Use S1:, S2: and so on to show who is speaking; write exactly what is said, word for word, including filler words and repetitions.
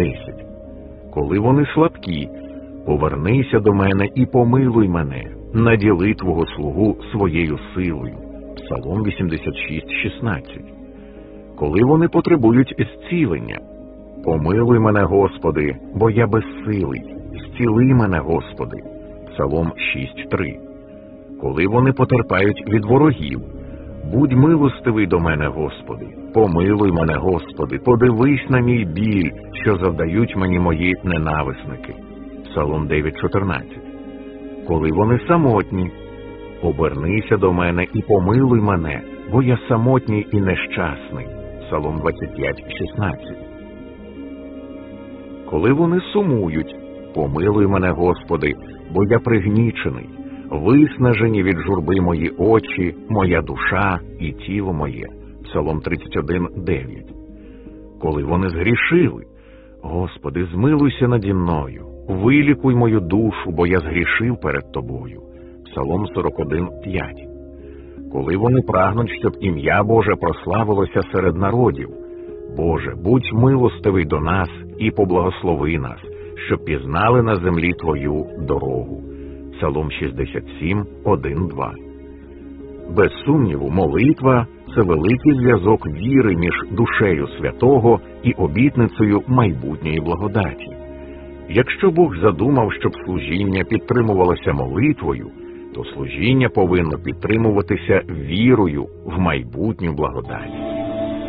S1: десять. Коли вони слабкі, повернися до мене і помилуй мене, наділи твого слугу своєю силою. Псалом вісімдесят шість шістнадцять. Коли вони потребують зцілення, помилуй мене, Господи, бо я безсилий, зціли мене, Господи. Псалом шість три. Коли вони потерпають від ворогів, будь милостивий до мене, Господи, помилуй мене, Господи, подивись на мій біль, що завдають мені мої ненависники. Псалом дев'ять чотирнадцять. Коли вони самотні, обернися до мене і помилуй мене, бо я самотній і нещасний. Псалом двадцять п'ять шістнадцять. Коли вони сумують, помилуй мене, Господи, бо я пригнічений, виснажені від журби мої очі, моя душа і тіло моє. Псалом тридцять один дев'ять. Коли вони згрішили, Господи, змилуйся наді мною, вилікуй мою душу, бо я згрішив перед Тобою. Псалом сорок один п'ять. Коли вони прагнуть, щоб ім'я Боже прославилося серед народів, Боже, будь милостивий до нас і поблагослови нас, щоб пізнали на землі Твою дорогу. Псалом шістдесят сім один два. Без сумніву, молитва – це великий зв'язок віри між душею святого і обітницею майбутньої благодаті. Якщо Бог задумав, щоб служіння підтримувалося молитвою, то служіння повинно підтримуватися вірою в майбутню благодать.